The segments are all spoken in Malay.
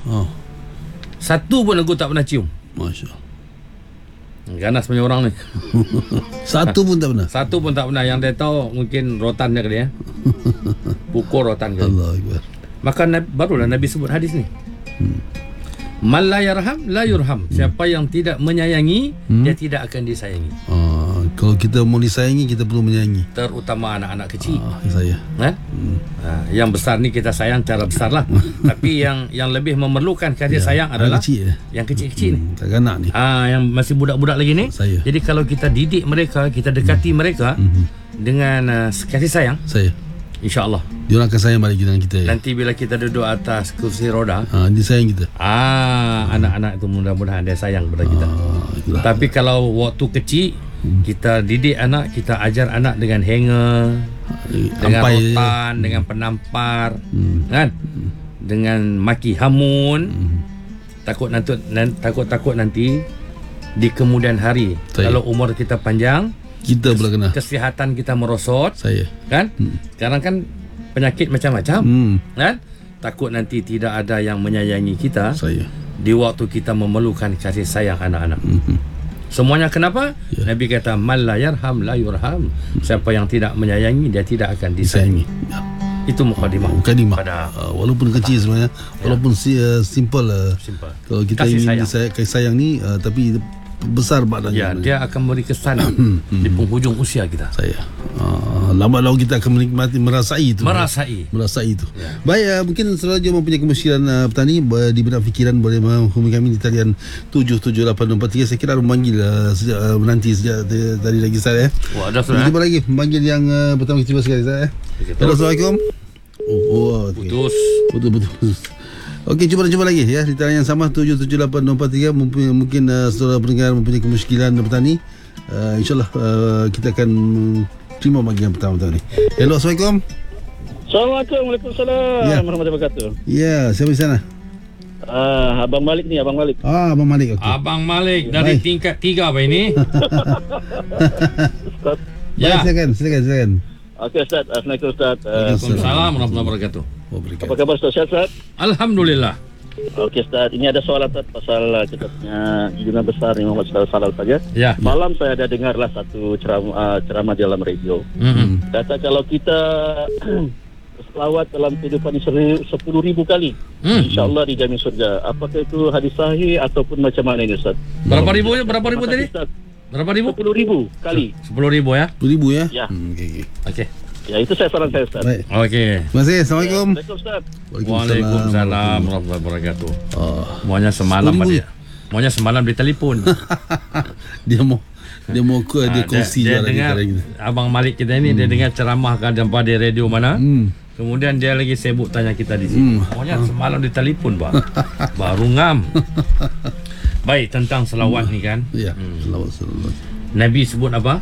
Satu pun aku tak pernah cium. Masya Allah. Ganas punya orang ni. Satu pun tak pernah. Satu pun tak pernah. Yang dia tahu mungkin rotan dia kali ya. Pukul rotan kali. Allah Akbar. Maka barulah Nabi sebut hadis ni. Man la yarham la yurham. Siapa yang tidak menyayangi, dia tidak akan disayangi. Kalau kita mau disayangi, kita perlu menyayangi. Terutama anak-anak kecil. Saya. Yang besar ni kita sayang cara besar lah. Tapi yang lebih memerlukan kasih sayang adalah kecil, yang kecil-kecil ni. Kanak-kanak ni. Yang masih budak-budak lagi ni. Saya. Jadi kalau kita didik mereka, kita dekati mereka dengan kasih sayang, InsyaAllah dia orang akan sayang balik dengan kita. Nanti bila kita duduk atas kursi roda, dia sayang kita. Anak-anak itu mudah-mudahan dia sayang kepada kita. Tapi kalau waktu kecil, kita didik anak, kita ajar anak dengan hanger, dengan rotan, dengan penampar, kan? Dengan maki hamun. Takut nanti di kemudian hari, kalau umur kita panjang, kita pula kena, kesihatan kita merosot. Kan? Sekarang kan penyakit macam-macam. Kan? Takut nanti tidak ada yang menyayangi kita di waktu kita memerlukan kasih sayang anak-anak. Semuanya kenapa? Nabi kata man la yarham la yurham. Siapa yang tidak menyayangi, dia tidak akan disayangi. Itu mukadimah pada walaupun kecil sebenarnya, walaupun simple. Kalau kita ingin kasih sayang ni, tapi besar badannya. Dia akan beri kesan di penghujung usia kita. Lambat laun kita akan menikmati, merasai itu. Baik, mungkin selalu mempunyai kemusykilan petani di benak fikiran, boleh menghubungi kami di talian 778443. Saya kira memanggil menanti sejak tadi lagi saya. Ada sudah. Cuba lagi memanggil yang pertama, kita cuba sekali saya. Assalamualaikum. Putus. Okey, cuba lagi ya di talian yang sama 778443. Mungkin saudara pendengar mempunyai kemusykilan petani. InsyaAllah kita akan terima panggilan pertama ni. Hello, Assalamualaikum. Assalamualaikum. Waalaikumsalam warahmatullahi wabarakatuh. Ya, siapa di sana? Abang Malik ni, Abang Malik. Abang Malik. Okay. Abang Malik dari tingkat 3 apa ini? Silakan. Okey, Ustaz. Assalamualaikum, Ustaz. Waalaikumsalam warahmatullahi wabarakatuh. Apa khabar, Ustaz? Sihat? Alhamdulillah. Okey, Ustaz. Ini ada soalan, Ustaz, pasal kita punya junjungan besar Imam Muhammad SAW saja. Malam saya ada dengarlah satu ceramah dalam radio. Kata kalau kita selawat dalam kehidupan 10,000 kali, insyaAllah dijamin surga. Apakah itu hadis sahih ataupun macam mana ini, Ustaz? Berapa ribu tadi? Berapa ribu? 10,000 kali. 10,000 ya? 10,000 ya? Ya. Okey. Ya, itu saran saya, Ustaz. Baik. Okey. Terima kasih. Assalamualaikum. Waalaikumsalam warahmatullahi wabarakatuh. Semuanya semalam dia. Semuanya semalam di telefon. Dia mau dia kongsi dia dengar Abang Malik kita ini, dia dengar ceramah di radio mana. Kemudian dia lagi sibuk tanya kita di sini. Semuanya semalam di telefon, Pak. Baru ngam. Baik, tentang selawat ni kan. Ya, selawat. Nabi sebut apa?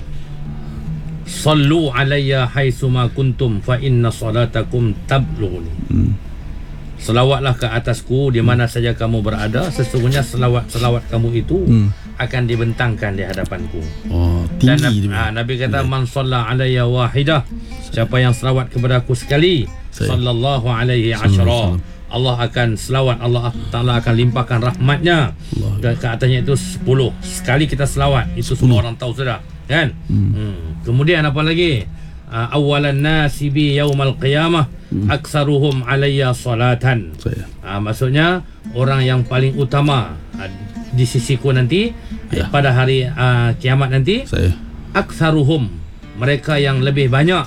Sallu alayya haitsuma kuntum fa inna salatakum tablughuni. Selawatlah ke atasku di mana saja kamu berada, sesungguhnya selawat kamu itu akan dibentangkan di hadapanku. Tinggi. Dan Nabi kata man shalla alayya wahidah, siapa yang selawat kepada aku sekali, sallallahu alaihi asyara, Allah akan selawat, Allah Ta'ala akan limpahkan rahmatnya dan ke atasnya itu 10. Sekali kita selawat, itu semua orang tahu sudah kan. Kemudian apa lagi? Awalan nasi bi yaumal qiyamah aktsaruhum alayya salatan. Maksudnya orang yang paling utama di sisiku nanti pada hari kiamat nanti, aktsaruhum, mereka yang lebih banyak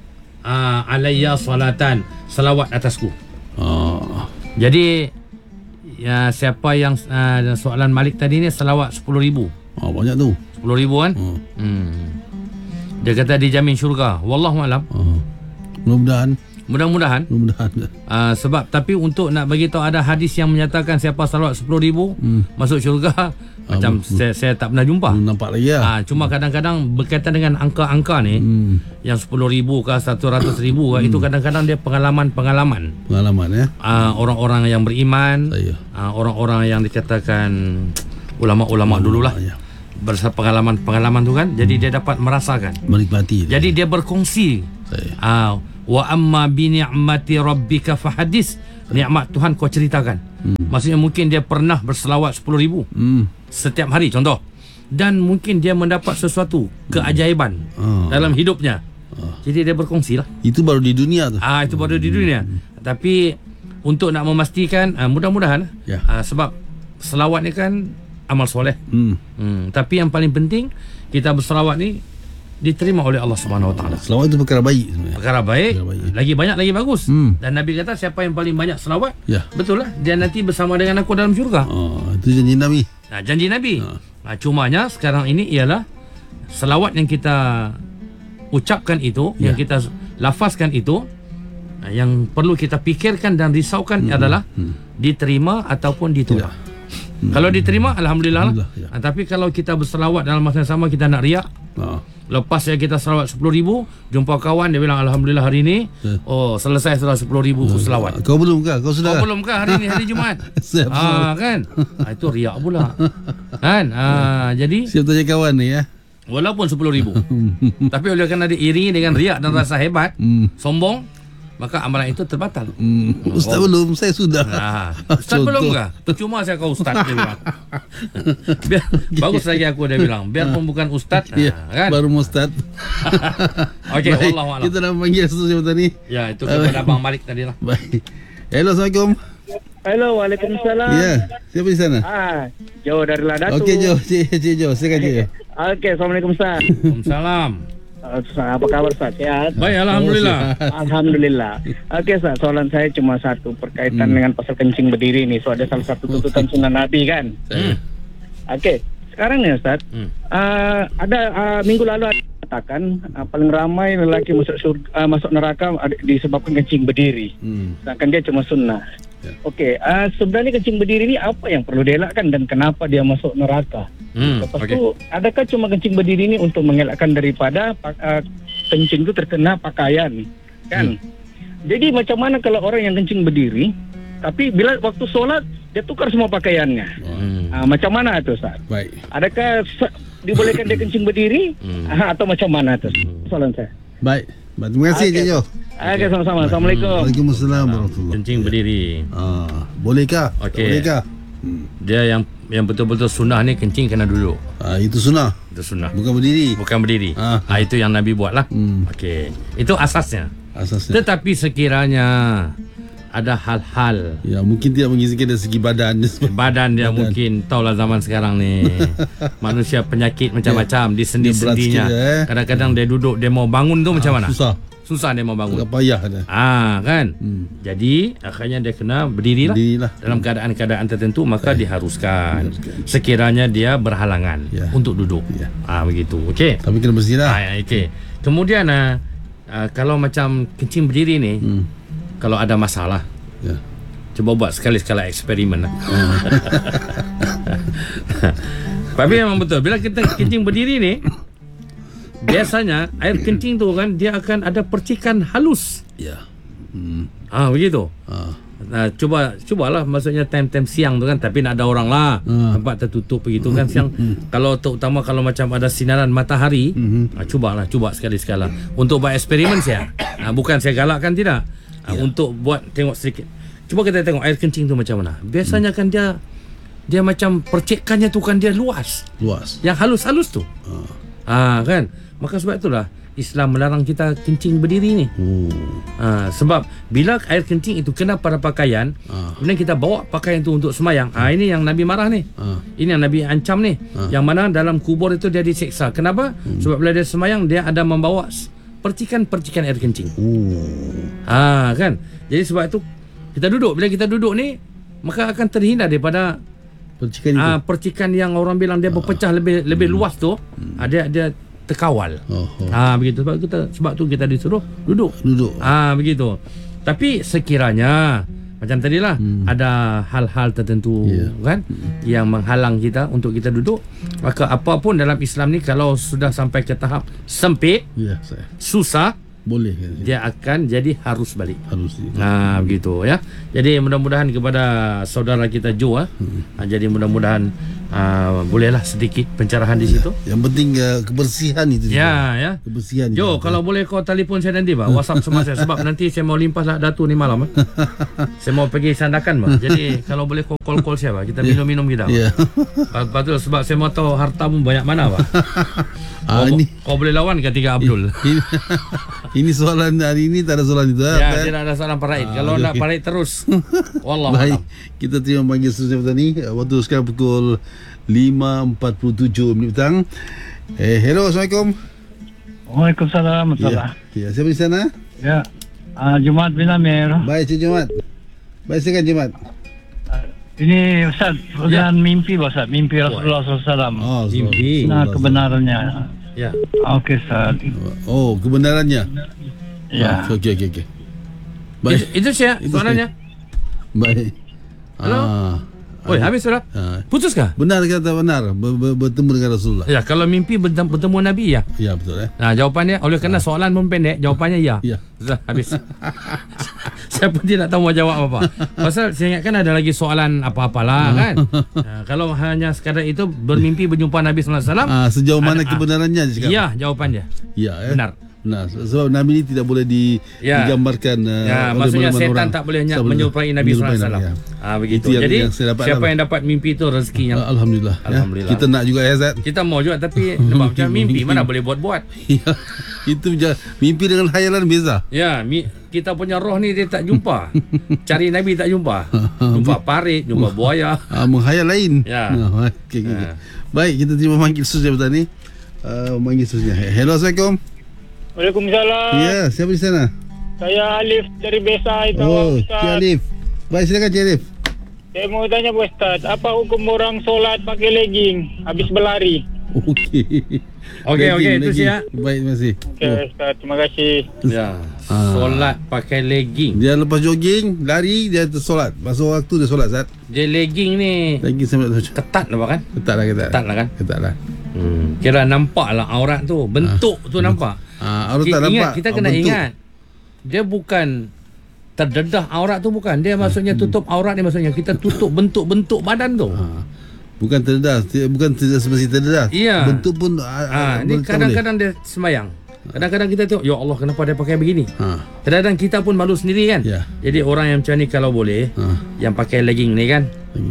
alayya salatan, selawat atasku. Jadi siapa yang soalan Malik tadi ni selawat 10,000. Banyak tu. 10,000 kan? Dia kata dijamin syurga. Wallahu alam. Mudah-mudahan. Sebab tapi untuk nak bagi tahu ada hadis yang menyatakan siapa selawat 10,000 masuk syurga, macam saya tak pernah jumpa. Nampak lagi ya. Cuma kadang-kadang berkaitan dengan angka-angka ni, yang 10,000 ke 100,000 itu kadang-kadang dia pengalaman ya. Orang-orang yang beriman, orang-orang yang dikatakan ulama-ulama dululah. Bersama pengalaman tu kan, jadi dia dapat merasakan, menikmati. Jadi dia berkongsi. Wa amma bi ni'mati rabbika fahadis, nikmat Tuhan kau ceritakan. Maksudnya mungkin dia pernah berselawat 10,000 setiap hari contoh, dan mungkin dia mendapat sesuatu keajaiban dalam hidupnya. Jadi dia berkongsi lah. Itu baru di dunia tu. Itu baru di dunia. Tapi untuk nak memastikan, mudah-mudahan sebab selawat ni kan amal soleh. Tapi yang paling penting, kita berselawat ni diterima oleh Allah Subhanahu Wa Taala. Selawat itu perkara baik sebenarnya. Perkara baik. Lagi banyak lagi bagus. Dan Nabi kata siapa yang paling banyak selawat, betul lah, dia nanti bersama dengan aku dalam syurga. Itu janji Nabi. Janji Nabi. Cumanya sekarang ini ialah selawat yang kita ucapkan itu, yang kita lafazkan itu, yang perlu kita fikirkan dan risaukan adalah diterima ataupun ditolak. Kalau diterima, alhamdulillah lah. Tapi kalau kita berselawat dalam masa yang sama kita nak riak, lepas kita selawat 10,000, jumpa kawan dia bilang alhamdulillah hari ni selesai sudah 10,000 selawat. Kau belum kah? Kau sudah? Kau belum kah hari ni, hari Jumaat? Kan? Itu riak pula. Kan? Jadi siap tanya kawan ni ya. Walaupun 10,000 tapi oleh kerana diiringi dengan riak dan rasa hebat, sombong, maka amalan itu terbatal. Ustaz belum, saya sudah. Ustaz belum kah? Cuma saya kau ustaz, dia bilang. Biar, bagus lagi aku, dia bilang. Biarpun bukan ustaz, kan? Baru ustaz. Okey, wallahu a'lam. Kita nak panggil sesuatu tadi. Ya, itu kepada Abang Malik tadi lah. Baik. Hello, Assalamualaikum. Hello, Waalaikumsalam. Ya, siapa di sana? Jo dari Ladatu. Okey, Jo. Cik Jo, silakan Cik Jo. Okey, Assalamualaikum Ustaz. Waalaikumsalam. Apa kabar Ustaz? Sehat? Baik, alhamdulillah. Alhamdulillah. Okey Ustaz, soalan saya cuma satu berkaitan dengan pasal kencing berdiri ni. So ada salah satu tuntutan sunnah Nabi kan? Okey, sekarang ni Ustaz, ada minggu lalu ada katakan paling ramai lelaki masuk neraka disebabkan kencing berdiri. Sedangkan dia cuma sunnah. Okey, sebenarnya kencing berdiri ni apa yang perlu dielakkan dan kenapa dia masuk neraka? Lepas tu, adakah cuma kencing berdiri ni untuk mengelakkan daripada kencing tu terkena pakaian, kan? Jadi macam mana kalau orang yang kencing berdiri, tapi bila waktu solat dia tukar semua pakaiannya? Macam mana tu Ustaz? Baik. Adakah dibolehkan dia kencing berdiri atau macam mana tu? Soalan saya. Baik. Terima kasih Cik Jo. Okey, sama-sama. Assalamualaikum. Waalaikumsalam warahmatullahi. Kencing berdiri. Bolehkah? Bolehkah? Dia yang betul-betul sunnah ni kencing kena duduk. Itu sunnah. Itu sunnah. Bukan berdiri. Bukan berdiri. Itu yang Nabi buat lah. Okey. Itu asasnya. Tetapi sekiranya ada hal-hal, ya mungkin tidak mengizinkan dari segi badan dia mungkin taulah zaman sekarang ni manusia penyakit macam-macam di sendi-sendinya. Kadang-kadang dia duduk, dia mau bangun tu macam mana? Susah dia mau bangun. Agak payah dia. Kan? Jadi akhirnya dia kena berdirilah. Dalam keadaan-keadaan tertentu maka diharuskan. Sekiranya dia berhalangan untuk duduk. Begitu. Okey. Tapi kena bersihlah. Okey. Kemudian kalau macam kencing berdiri ni, kalau ada masalah, cuba buat sekali-sekala eksperimen lah. Tapi memang betul, bila kita kencing berdiri ni, biasanya air kencing tu kan dia akan ada percikan halus. Begitu. Cubalah, maksudnya time-time siang tu kan, tapi nak ada orang lah, tempat tertutup begitu kan siang. Kalau terutama kalau macam ada sinaran matahari, cuba sekali-sekala untuk buat eksperimen saya. Bukan saya galakkan, tidak. Untuk buat tengok sedikit. Cuba kita tengok air kencing tu macam mana. Biasanya kan dia macam percikannya tu kan dia luas. Yang halus-halus tu. Kan. Maka sebab itulah Islam melarang kita kencing berdiri ni. Sebab bila air kencing itu kena pada pakaian, kemudian kita bawa pakaian itu untuk semayang. Ini yang Nabi marah ni. Ini yang Nabi ancam ni. Yang mana dalam kubur itu dia disiksa. Kenapa? Sebab bila dia semayang dia ada membawa percikan-percikan air kencing. Kan. Jadi sebab itu kita duduk. Bila kita duduk ni, maka akan terhindar daripada percikan yang orang bilang dia berpecah lebih luas tu. Dia terkawal. Begitu. Sebab tu kita disuruh duduk. Begitu. Tapi sekiranya macam tadilah, ada hal-hal tertentu kan yang menghalang kita untuk kita duduk, maka apapun dalam Islam ni kalau sudah sampai ke tahap sempit, susah, boleh dia akan jadi harus balik. Begitu ya. Jadi mudah-mudahan kepada saudara kita Jo, jadi mudah-mudahan bolehlah sedikit pencerahan di situ. Yang penting kebersihan itu. Ya. Kebersihan. Jo, kalau boleh kau telefon saya nanti, bah. WhatsApp sama saya sebab nanti saya mau limpas lah Datu ni malam. Saya mau pergi sandakan, bah. Jadi kalau boleh kau call saya, bah. Kita minum-minum kita. Ya. Betul, sebab saya mau tahu hartamu banyak mana, bah. Kau boleh lawan ketika Abdul. Ini soalan hari ini, tak ada soalan itu. Ya, tidak ada soalan paraid. Kalau nak paraid terus. Wallah. Baik, kita terima panggil seterusnya petani. Waktu sekarang pukul 5.47 minit petang. Hello, Assalamualaikum. Waalaikumsalam. Ya, siapa di sana? Ya, Jumat bin Amir. Baik, Cik Jumat. Baik, silakan Jumat. Ini Ustaz, perjalanan mimpi Ustaz, mimpi Rasulullah SAW. Mimpi. Nah, kebenarannya. Ya. Okey, Ustaz. Oh, kebenarannya. Ya. Okey. Baik. Itu saya soalannya. Baik. Halo? Oi, habis sudah? Putus kah? Benar kata benar bertemu dengan Rasulullah. Ya, kalau mimpi bertemu Nabi ya. Ya, betul Nah, jawapannya oleh kerana soalan pun pendek, jawapannya ya. Ya. Sudah habis. Saya pun tidak tahu mau jawab apa. Pasal saya ingatkan ada lagi soalan apa-apalah kan. Kalau hanya sekadar itu bermimpi berjumpa Nabi sallallahu alaihi wasallam. Sejauh mana kebenarannya cakap? Ya, jawapannya. Ya, benar. Nah, sebab Nabi ini tidak boleh digambarkan. Maksudnya setan tak boleh menyerupai Nabi SAW. Begitu. Jadi siapa yang dapat mimpi itu rezeki yang Alhamdulillah. Kita nak juga ya, Zat. Kita mau juga tapi nampak macam mimpi mana boleh buat-buat. Itu mimpi dengan khayalan beza. Ya, kita punya roh ni dia tak jumpa. Cari Nabi tak jumpa. Jumpa parit, jumpa buaya. Menghayal lain. Ya. Okay. Baik, kita terima panggil seterusnya petani. Panggil seterusnya. Hello, Assalamualaikum. Waalaikumsalam. Ya, siapa di sana? Saya Alif dari Besa itu. Cik Alif. Baik, silakan Cik Alif. Saya mau tanya Pak Ustaz, apa hukum orang solat pakai legging habis berlari? Okey, itu dia. Baik, terima kasih. Okey, Ustaz, terima kasih. Ya. Solat pakai legging. Dia lepas jogging, lari, dia solat. Masuk waktu dia solat, Ustaz. Dia legging ni ketat lah kan? Ketat lah kan? Ketat lah. Kira nampak lah aurat tu. Bentuk tu nampak. Kita kena ingat, dia bukan terdedah aurat tu, bukan. Dia maksudnya tutup aurat ni, maksudnya kita tutup bentuk-bentuk badan tu. Bukan terdedah, bukan semesti terdedah. Ya. Bentuk pun ni kadang-kadang dia sembahyang. Kadang-kadang kita tengok, ya Allah, kenapa dia pakai begini? Kadang-kadang kita pun malu sendiri kan. Jadi orang yang macam ni kalau boleh, yang pakai legging ni kan,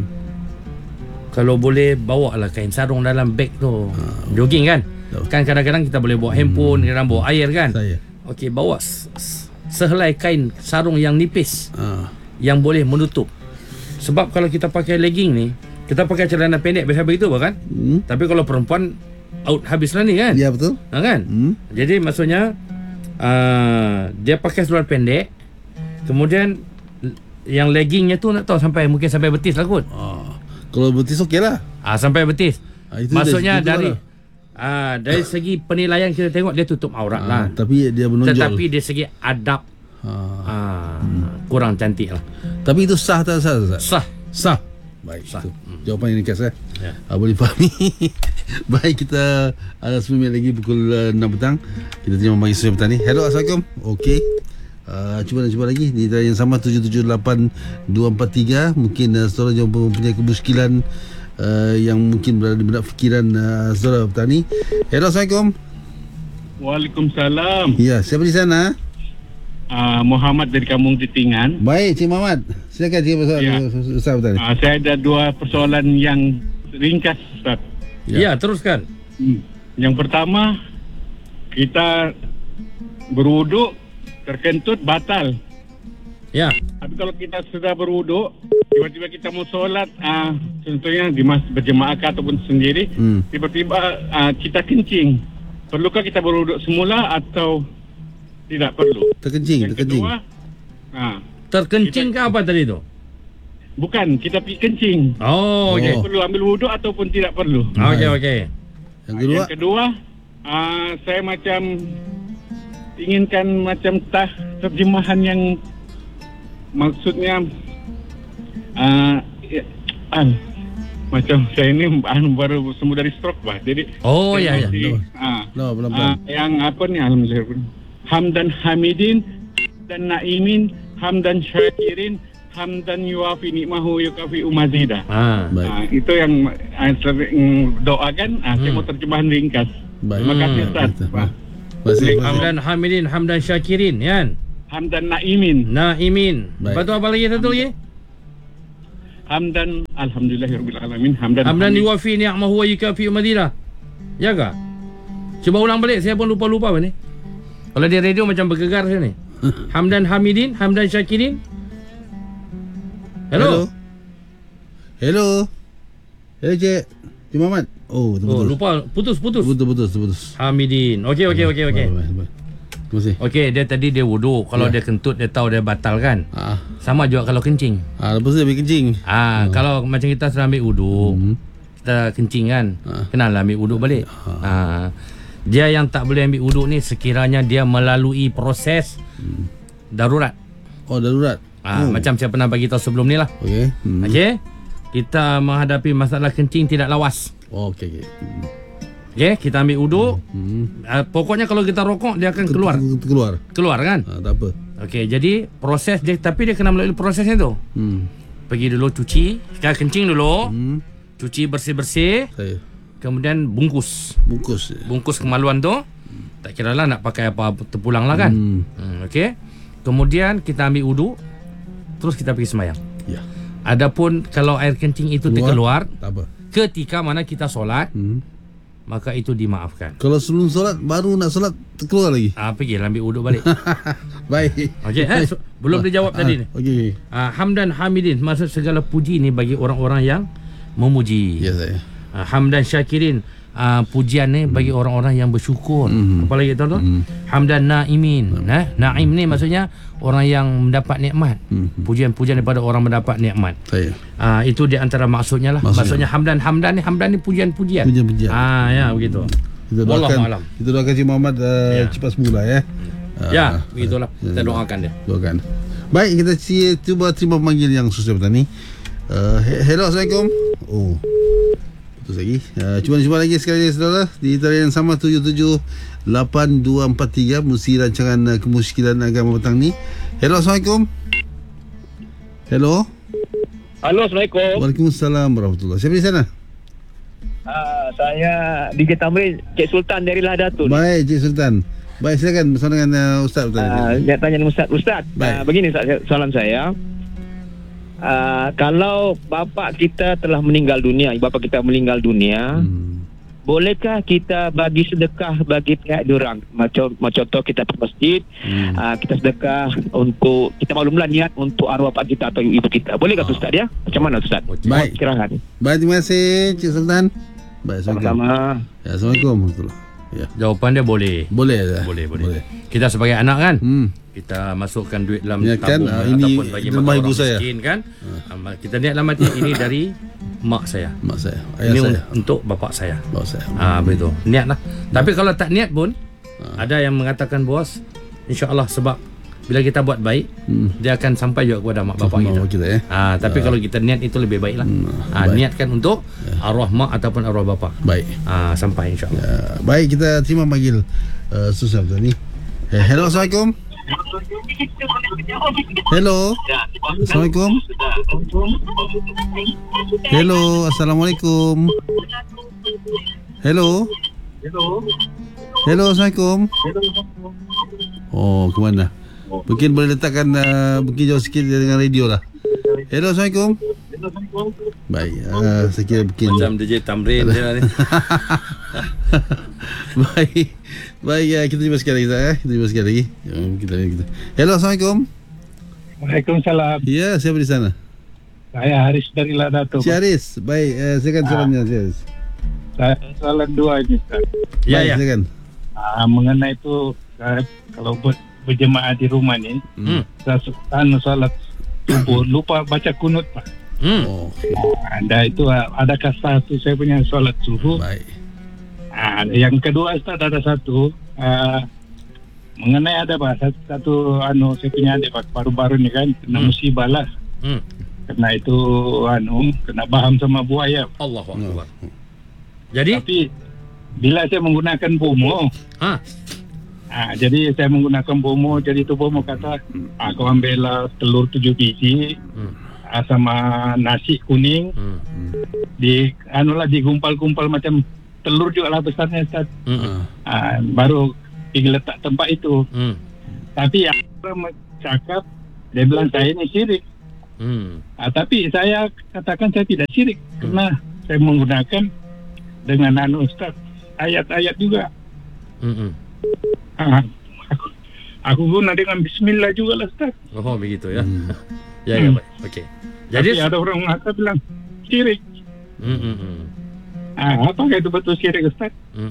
kalau boleh bawa lah kain sarung dalam beg tu. Jogging kan. Kan kadang-kadang kita boleh bawa handphone, kadang bawa air kan. Okey, bawa sehelai kain sarung yang nipis, yang boleh menutup. Sebab kalau kita pakai legging ni, kita pakai celana pendek biasa begitu kan. Tapi kalau perempuan out habislah ni kan. Ya, betul. Kan? Jadi maksudnya dia pakai seluar pendek, kemudian yang leggingnya tu nak tahu mungkin sampai betis lah kot. Kalau betis okey lah. Sampai betis. Maksudnya dari segi penilaian kita tengok dia tutup aurat lah. Tapi dia menonjol. Tetapi dari segi adab kurang cantik lah. Tapi itu sah tak sah? Sah. Baik, sah. Jawapan yang ringkas boleh fahami. Baik, kita ada 10 minit lagi pukul 6 petang. Kita terima pagi sore petani. Hello, Assalamualaikum. Okey. Cuba lagi di talian yang sama 778243. Mungkin saudara yang mempunyai kemuskilan yang mungkin berada di benak fikiran saudara petani. Hello, Assalamualaikum. Waalaikumsalam. Ya, siapa di sana? Muhammad dari Kampung Titingan. Baik, Cik Muhammad. Silakan Cik Ustaz petani. Saya ada dua persoalan yang ringkas, Ustaz. Ya, teruskan. Yang pertama, kita berwuduk terkentut batal. Ya. Tapi kalau kita sudah berwuduk, tiba-tiba kita mau solat, contohnya di masjid berjemaah ataupun sendiri, tiba-tiba kita kencing. Perlukah kita berwuduk semula atau tidak perlu? Terkencing. Kedua, terkencing ke apa tadi tu? Bukan, kita pergi kencing. Okey. Perlu ambil wuduk ataupun tidak perlu? Okey. Yang kedua, saya macam inginkan macam terjemahan yang maksudnya macam saya ini baru sembuh dari stroke, bah. Jadi yang apa ni, alhamdulillah, hamdan hamidin dan naimin, hamdan syakirin, hamdan yuafi nikmahu yukafi mazidah. Baik. Itu yang sering doakan. Saya mau terjemahan ringkas. Baik. Terima kasih Ustaz. Hamdan hamidin, hamdan syakirin, kan? Hamdan naimin. Baik. Lepas tu apa lagi satu lagi? Hamdan alhamdulillahirabbil alamin. Hamdan yuwafi ni'mahu wa yukafi mazidah. Ya ke? Cuba ulang balik, saya pun lupa-lupa ni. Kalau di radio macam bergegar saya ni. Hamdan hamidin, hamdan syakirin. Hello, Cik Muhammad. lupa, putus. Putus. Hamidin. Okey. Baik. Terima kasih. Okey, dia tadi dia wuduk. Kalau dia kentut, dia tahu dia batal kan? Sama juga kalau kencing. Lepas tu dia ambil kencing. Kalau macam kita sudah ambil wuduk, kita kencing kan, kenalah ambil wuduk balik. Dia yang tak boleh ambil wuduk ni sekiranya dia melalui proses darurat. Darurat. Macam saya pernah bagi tahu sebelum ni lah. Okey. Kita menghadapi masalah kencing tidak lawas. Okey. Okey, kita ambil wuduk. Pokoknya kalau kita rokok dia akan keluar kan? Tak apa. Okey, jadi proses dia, tapi dia kena melalui prosesnya tu. Pergi dulu cuci, sekarang kencing dulu. Cuci bersih-bersih. Kemudian bungkus kemaluan tu. Tak kira lah nak pakai apa terpulang lah kan. Okey. Kemudian kita ambil wuduk, terus kita pergi sembahyang. Ya. Adapun kalau air kencing itu terkeluar, tak apa. Ketika mana kita solat, maka itu dimaafkan. Kalau sebelum solat, baru nak solat terkeluar lagi. Pergi ambil wuduk balik. Baik. Okey, belum dijawab tadi ni. Okey. Hamdan hamidin, maksud segala puji ni bagi orang-orang yang memuji. Ya saya. Hamdan syakirin, pujian ni bagi orang-orang yang bersyukur. Apa lagi tahu tu? Hamdan naimin. Naim ni maksudnya orang yang mendapat nikmat. Pujian-pujian daripada orang mendapat nikmat. Saya. Itu di antara maksudnya lah. Maksudnya hamdan ni pujian-pujian. Ya begitu. Kita doakan Cik Muhammad cepat sembuh lah ya. Begitulah. Kita doakan dia. Baik, kita cuba terima pemanggil yang susah petani. Hello, Assalamualaikum. Putus lagi. Cuba lagi sekali saudara di talian yang sama 778243 musi rancangan kemusykilan agama petang ni. Hello, Assalamualaikum. Hello, Assalamualaikum. Waalaikumsalam warahmatullahi. Siapa di sana? Saya DJ Tamrin, Cik Sultan dari Lahdatul. Baik, Cik Sultan. Baik, silakan bersama dengan Ustaz tadi. Dia tanya dengan Ustaz. Begini soalan saya. Kalau bapa kita telah meninggal dunia, bolehkah kita bagi sedekah bagi pihak diorang? Macam contoh kita pergi masjid, kita sedekah untuk, kita maklumlah niat untuk arwah bapak kita atau ibu kita. Boleh tak Ustaz ya? Macam mana Ustaz? Baik. Baik, terima kasih Cik Sultan. Baik, sama-sama. Assalamualaikum warahmatullahi. Jawapan dia boleh. Boleh. Kita sebagai anak kan, kita masukkan duit dalam tabung ataupun bagi makan orang miskin kan. Kita niat dalam hati ini dari mak saya, ayah ini saya, untuk bapak saya. Begitu. Niatlah. Tapi kalau tak niat pun ada yang mengatakan bos, insya-Allah sebab bila kita buat baik, dia akan sampai juga kepada mak bapak kita. Tapi kalau kita niat itu lebih baiklah. Niatkan untuk arwah mak ataupun arwah bapak. Baik. Sampai insya-Allah. Baik, kita terima panggil susah betul ni. Hello, Assalamualaikum. Hello. Assalamualaikum. Hello, Assalamualaikum. Hello. Assalamualaikum. Ke mana? Mungkin boleh letakkan mungkin jauh sikit dengan radio lah. Hello, Assalamualaikum. Baik, saya kira mungkin macam DJ Tamrin dia ni. Baik, kita terima sekali lagi kita terima sekali lagi. Kita. Hello, Assalamualaikum. Waalaikumsalam. Ya, siapa di sana? Saya Haris dari Lahdatul. Si Haris. Baik, silakan soalannya, si Haris. Saya soalan dua ini, Ustaz. Ya, silakan. Mengenai itu kalau berjemaah di rumah ni, saya solat subuh lupa baca kunut, Pak. Itu adakah satu saya punya solat subuh? Baik. Yang kedua Ustaz, ada satu mengenai ada Pak satu saya punya adik Pak baru-baru ni kan kena musibah lah. Kena itu kena baham sama buaya. Allahu Akbar. Jadi tapi bila saya menggunakan bomo, Jadi saya menggunakan bomo. Jadi tu bomo kata kau ambillah telur 7 biji sama nasi kuning, digumpal-gumpal macam telur juga lah besarnya Ustaz. Baru pergi letak tempat itu. Tapi yang orang cakap, dia bilang saya ni syirik. Tapi saya katakan saya tidak syirik kerana saya menggunakan dengan Ustaz ayat-ayat juga. Aku guna dengan bismillah juga lah Ustaz. Oh begitu ya. Ya baik. Okey. Jadi ada orang mengatakan bilang syirik. Apakah itu betul syirik Ustaz?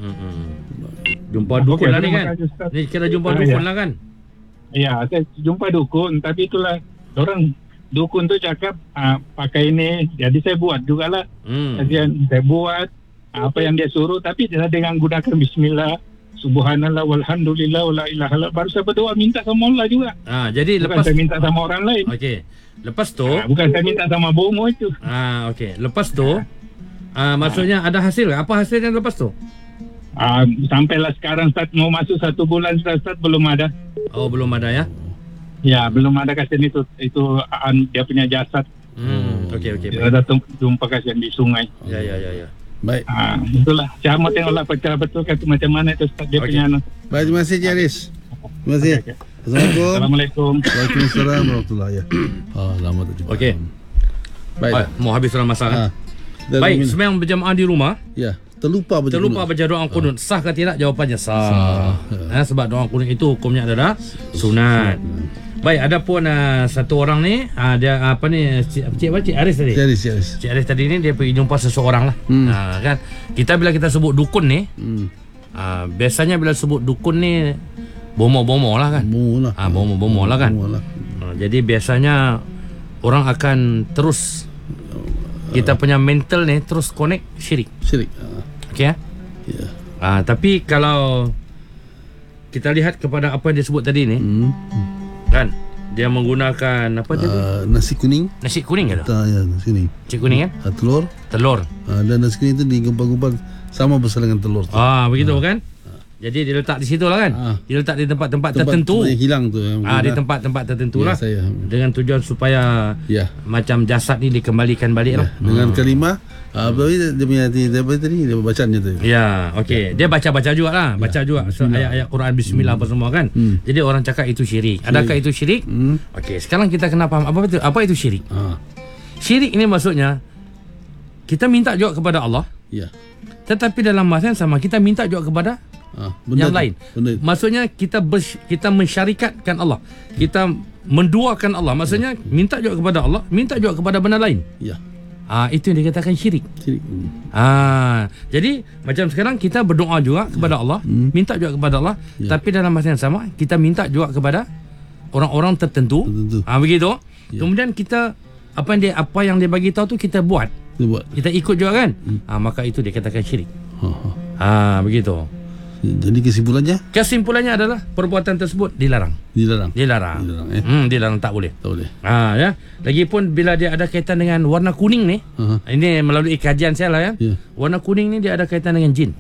Jumpa dukun lah ni kan? Ni kira jumpa dukun lah kan? Ya, saya jumpa dukun. Tapi itulah orang dukun tu cakap pakai ini. Jadi saya buat jugalah. Jadi saya buat apa yang dia suruh. Tapi dia dengan gunakan bismillah, subhanallah, walhamdulillah, wala ilaha illallah. Baru saya berdoa minta sama Allah juga. Jadi bukan lepas saya minta sama orang lain. Okey. Lepas tu bukan saya minta sama bomo itu. Okey. Lepas tu maksudnya ada hasil ke? Apa hasilnya lepas tu? Sampailah sekarang Ustaz, mau masuk 1 bulan Ustaz, belum ada. Oh belum ada ya? Ya, belum ada kasihan itu dia punya jasad. Okey. Dia ada jumpa kasihan di sungai. Ya. Baik. Itulah. Saya mau tengoklah cara betul kata macam mana itu Ustaz dia punya. Baik, terima kasih Cik Aris. Terima kasih. Assalamualaikum. Waalaikumsalam warahmatullahi wabarakatuh. Lama tak jumpa. Okey. Baik. Mau habis dalam masa. Baik, sembahyang berjamaah di rumah. Ya. Terlupa baca doa kunut. Sah ke tidak? Jawapannya sah. Sebab doa kunut itu hukumnya adalah sunat. Baik, ada pun satu orang ni, dia apa ni, Cik Aris tadi. Cik Aris tadi ni dia pergi jumpa seseorang lah. Kan? Bila kita sebut dukun ni, biasanya bila sebut dukun ni bomo-bomo lah kan. Bomo-bomo lah kan. Jadi biasanya orang akan terus kita punya mental ni terus connect syirik. Okey ya? Tapi kalau kita lihat kepada apa yang disebut tadi ni, kan dia menggunakan apa tadi? Nasi kuning ke tu? Ya, nasi kuning. Nasi kuning kan? Telur. Dan nasi kuning tu digumpal-gumpal sama besar dengan telur tu. Begitu kan? Jadi dia letak di situ lah kan? Dia letak di tempat-tempat tertentu. Tempat yang hilang tu. Di tempat-tempat tertentu lah. Dengan tujuan supaya macam jasad ni dikembalikan balik lah. Dengan kalimah dia punya dia bacanya tu. Ya, okey. Dia baca-baca jugalah. Baca juga ayat-ayat Quran bismillah apa semua kan. Jadi orang cakap itu syirik. Adakah itu syirik? Okey, sekarang kita kena faham apa itu syirik. Syirik ini maksudnya kita minta juga kepada Allah. Ya. Tetapi dalam masa yang sama kita minta juga kepada yang lain. Maksudnya kita mensyarikatkan Allah. Kita menduakan Allah. Maksudnya minta juga kepada Allah, minta juga kepada benda lain. Ya. Itu yang dikatakan syirik. Jadi macam sekarang kita berdoa juga kepada Allah, minta juga kepada Allah, tapi dalam masa yang sama kita minta juga kepada orang-orang tertentu. Begitu. Kemudian kita apa yang dia bagi tahu tu kita buat. Kita ikut juga kan? Maka itu dikatakan syirik. Begitu. Jadi kesimpulannya adalah perbuatan tersebut dilarang. Dilarang, tak boleh. Ya. Lagipun bila dia ada kaitan dengan warna kuning ni, ini melalui kajian saya lah ya. Warna kuning ni dia ada kaitan dengan jin.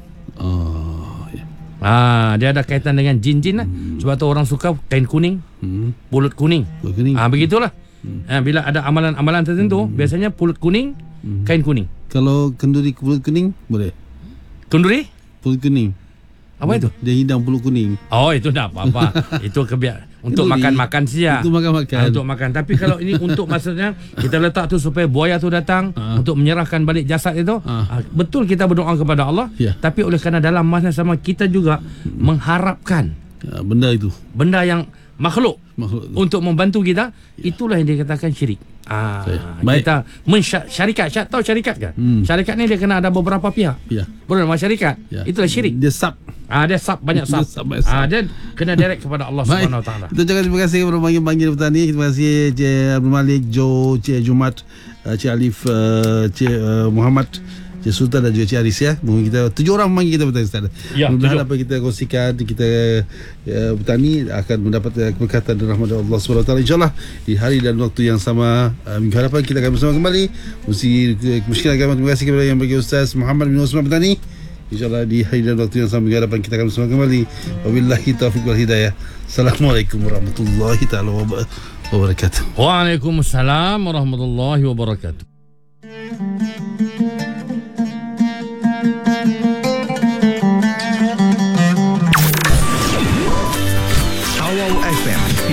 Dia ada kaitan dengan jin-jin lah. Sebab tu orang suka kain kuning, pulut kuning. Begitulah. Bila ada amalan-amalan tertentu, biasanya pulut kuning, kain kuning. Kalau kenduri pulut kuning boleh. Kenduri? Pulut kuning. Apa itu? Dia hidang pulut kuning. Itu tak apa-apa. Itu untuk makan-makan saja. Untuk makan. Tapi kalau ini untuk maksudnya kita letak tu supaya buaya tu datang untuk menyerahkan balik jasad itu. Betul kita berdoa kepada Allah. Tapi oleh kerana dalam masa sama kita juga mengharapkan benda yang makhluk untuk membantu kita, itulah yang dikatakan syirik. Kita mensyarikat. Tahu syarikat kan? Syarikat ni dia kena ada beberapa pihak. Bernama syarikat. Itulah syirik. Dia sub. Dia sub, banyak sub. Dia kena direct kepada Allah Subhanahu Wa Taala. Kita ucapkan terima kasih kepada panggil petani. Terima kasih Cik Abdul Malik, Joe, Cik Jumat, Cik Alif, Cik Muhammad, Cik Sultan dan juga Cik Aris ya. Mungkin kita 7 orang memanggil kita petani Ustaz. Mudah-mudahan apa kita kongsikan kita petani akan mendapat keberkatan dan rahmat Allah Subhanahu Wa Taala insya-Allah di hari dan waktu yang sama. Minggu hadapan kita akan bersama kembali. Terima kasih kepada yang bagi Ustaz Muhammad bin Osman Petani. InsyaAllah di hari dan waktu yang sama minggu hadapan kita akan bersama kembali. Wabillahi taufiq wal hidayah. Assalamualaikum warahmatullahi taala wabarakatuh. Waalaikumsalam warahmatullahi wabarakatuh.